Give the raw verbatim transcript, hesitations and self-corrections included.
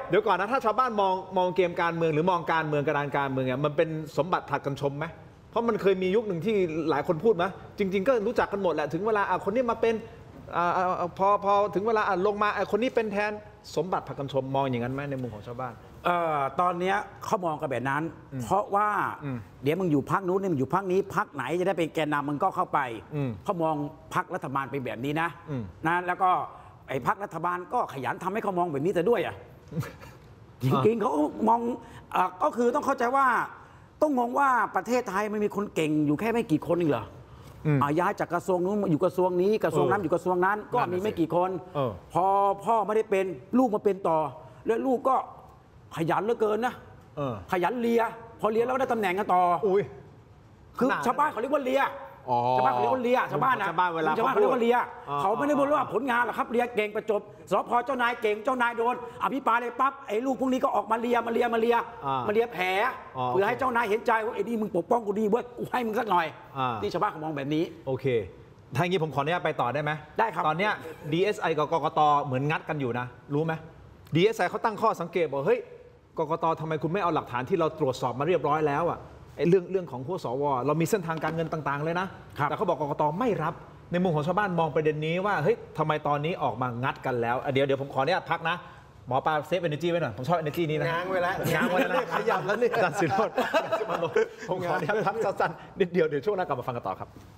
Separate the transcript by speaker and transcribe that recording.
Speaker 1: เดี๋ยวก่อนนะถ้าชาวบ้านมองมองเกมการเมืองหรือมองการเมืองกระดานการเมืองเนี่ยมันเป็นสมบัติผลัดกันชมไหมเพราะมันเคยมียุคหนึ่งที่หลายคนพูดไหมจริงๆก็รู้จักกันหมดแหละถึงเวลาคนนี้มาเป็นพอพอถึงเวลาลงมาคนนี้เป็นแทนสมบัติผลัดกันชมมองอย่างนั้นไหมในมุมของชาวบ้าน
Speaker 2: เอ่อตอนนี้เขามองกันแบบนั้นเพราะว่าเดี๋ยวมึงอยู่พักนู้นนี่มึงอยู่พักนี้พักไหนจะได้เป็นแกนนำมึงก็เข้าไปเขามองพักรัฐบาลเป็นแบบนี้นะนะแล้วก็ไอ้พักรัฐบาลก็ขยันทำให้เขามองแบบนี้แต่ด้วยอ่ะจริงๆเขามองก็คือต้องเข้าใจว่าต้องมองว่าประเทศไทยมันมีคนเก่งอยู่แค่ไม่กี่คนเองเหรอย้ายจากกระทรวงนู้นมาอยู่กระทรวงนี้กระทรวงนั้นอยู่กระทรวงนั้นก็มีไม่กี่คนพอพ่อไม่ได้เป็นลูกมาเป็นต่อแล้วลูกก็ขยันเหลือเกินนะขยันเลียพอเลียแล้วได้ตำแหน่งกันต่อคือชาวบ้านเขาเรียกว่าเลียชาวบ้านเขาเรียกว่าเลียชาวบ้านนะชาวบ้านเวลาชาวบ้านเขาเรียกว่าเลียเขาไม่ได้บอกว่าผลงานหรอกครับเลียเก่งประจบสพเจ้านายเก่งเจ้านายโดนอภิปรายเลยปั๊บไอ้ลูกพวกนี้ก็ออกมาเลียมาเลียมาเลียมาเลียแผลเพื่อให้เจ้านายเห็นใจว่าไอ้นี่มึงปกป้องกูดีเว้ยกูให้มึงสักหน่อยที่ชาวบ้านเขามองแบบนี้
Speaker 1: โอเคถ้าอย่างนี้ผมขออนุญาตไปต่อได้ไหม
Speaker 2: ได้ครับ
Speaker 1: ตอนนี้ ดี เอส ไอ กับกกตเหมือนงัดกันอยู่นะรู้ไหม ดี เอส ไอ เขาตั้งข้อสังเกตบอกเฮ้ยกกตทำไมคุณไม่เอาหลักฐานที่เราตรวจสอบมาเรียบร้อยแล้วอ่ะไอ้เรื่องเรื่องของพวกสวเรามีเส้นทางการเงินต่างๆเลยนะแต่เขาบอกกกตไม่รับในมุมของชาวบ้านมองประเด็นนี้ว่าเฮ้ยทำไมตอนนี้ออกมางัดกันแล้วเดี๋ยวเดี๋ยวผมขออนุญาตพักนะหมอปลาเซฟเอเนจีไว้หน่อยผมชอบเอเนจีนี้นะ
Speaker 3: ง้างไว้แล้ว
Speaker 1: ง้างไว้แล้วนะ
Speaker 3: ขยับแล้วนี่
Speaker 1: อาจารย์สิโรจน์ผมขออนุญาตพักสั้นๆนิดเดียวเดี๋ยวช่วงหน้ากลับมาฟังกันต่อครับ